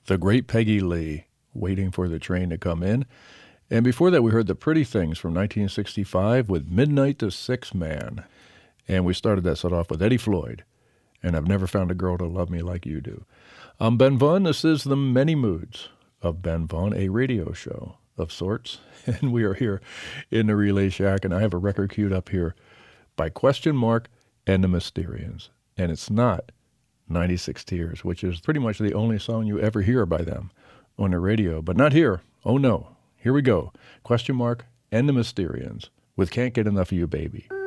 The great Peggy Lee, Waiting for the Train to Come In. And before that, we heard The Pretty Things from 1965 with Midnight to Six Man. And we started that set off with Eddie Floyd, and I've Never Found a Girl to Love Me Like You Do. I'm Ben Vaughn. This is The Many Moods of Ben Vaughn, a radio show of sorts. And we are here in the Relay Shack, and I have a record queued up here by Question Mark and the Mysterians. And it's not 96 Tears, which is pretty much the only song you ever hear by them on the radio. But not here. Oh, no. Here we go. Question Mark and the Mysterians with Can't Get Enough of You, Baby.